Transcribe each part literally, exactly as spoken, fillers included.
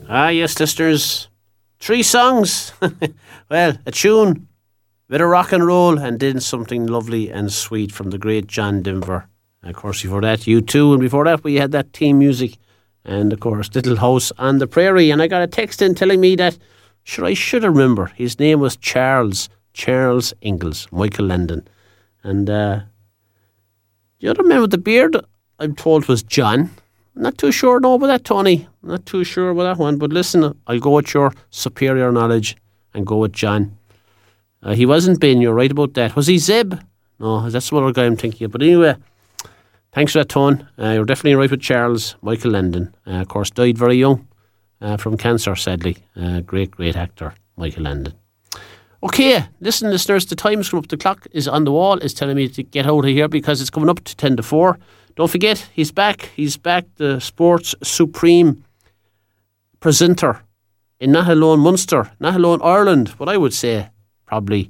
Ah, yes, listeners. Three songs. Well, a tune, a bit of rock and roll, and then something lovely and sweet from the great John Denver. And of course, before that, U two. And before that, we had that team music. And of course, Little House on the Prairie. And I got a text in telling me that, sure, I should remember. His name was Charles. Charles Ingalls. Michael Landon. And uh, the other man with the beard, I'm told, was John. I'm not too sure no about that, Tony. I'm not too sure about that one. But listen, I'll go with your superior knowledge and go with John. Uh, he wasn't Ben, you're right about that. Was he Zeb? No, that's the other guy I'm thinking of. But anyway, thanks for that, Tone. Uh, you're definitely right with Charles. Michael Landon, uh, of course, died very young uh, from cancer, sadly. Uh, great, great actor, Michael Landon. Okay, listen, listeners, the time's come up. The clock is on the wall. It's telling me to get out of here because it's coming up to ten to four. Don't forget, he's back. He's back, the Sports Supreme presenter in not alone Munster, not alone Ireland, but I would say probably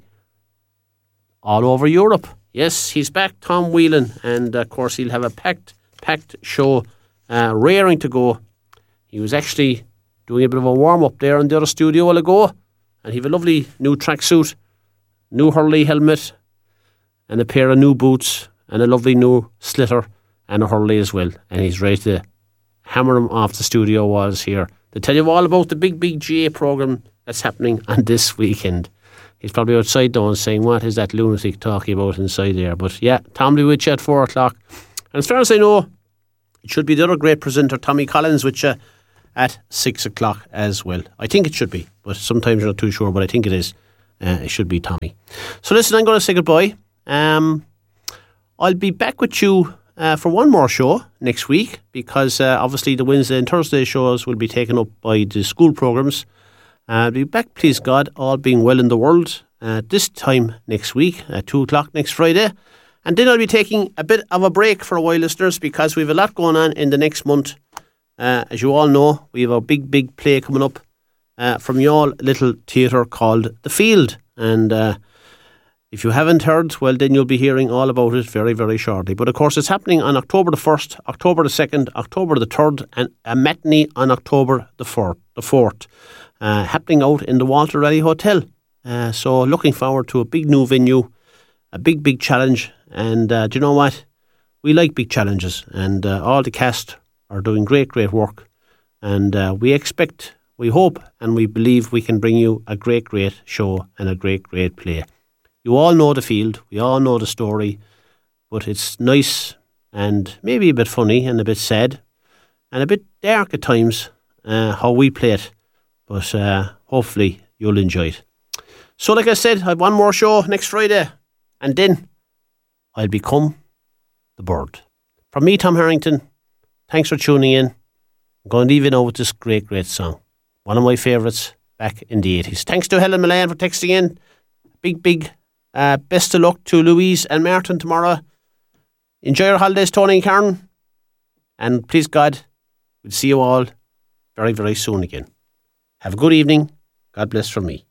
all over Europe. Yes, he's back, Tom Whelan, and of course he'll have a packed, packed show, uh, raring to go. He was actually doing a bit of a warm-up there in the other studio a while ago, and he have a lovely new tracksuit, new Hurley helmet, and a pair of new boots, and a lovely new slitter, and a Hurley as well. And he's ready to hammer him off the studio walls here to tell you all about the big, big G A programme that's happening on this weekend. He's probably outside though and saying, what is that lunatic talking about inside there? But yeah, Tom will be with you at four o'clock. And as far as I know, it should be the other great presenter, Tommy Collins, with you at six o'clock as well. I think it should be, but sometimes you're not too sure, but I think it is. Uh, it should be Tommy. So listen, I'm going to say goodbye. Um, I'll be back with you Uh, for one more show next week because uh, obviously the Wednesday and Thursday shows will be taken up by the school programmes. Uh, I'll be back, please God, all being well in the world, uh, this time next week at two o'clock next Friday. And then I'll be taking a bit of a break for a while, listeners, because we have a lot going on in the next month. Uh, as you all know, we have a big, big play coming up uh, from your little theatre called The Field. And uh, if you haven't heard, well, then you'll be hearing all about it very, very shortly. But of course, it's happening on October the first, October the second, October the third, and a matinee on October the fourth, the fourth uh, happening out in the Walter Raleigh Hotel. Uh, so looking forward to a big new venue, a big, big challenge. And uh, do you know what? We like big challenges, and uh, all the cast are doing great, great work. And uh, we expect, we hope, and we believe we can bring you a great, great show and a great, great play. You all know The Field, we all know the story, but it's nice and maybe a bit funny and a bit sad and a bit dark at times uh, how we play it, but uh, hopefully you'll enjoy it. So like I said, I have one more show next Friday and then I'll become the bird. From me, Tom Harrington, thanks for tuning in. I'm going to leave you now with this great, great song. One of my favourites back in the eighties. Thanks to Helen Milan for texting in. Big, big Uh, best of luck to Louise and Martin tomorrow. Enjoy your holidays, Tony and Karen. And please God, we'll see you all very, very soon again. Have a good evening. God bless from me.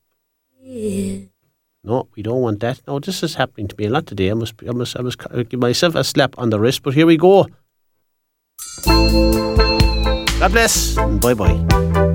Yeah. No, we don't want that. No, this is happening to me a lot today. I must, I must, I must give myself a slap on the wrist. But here we go. God bless. And bye-bye.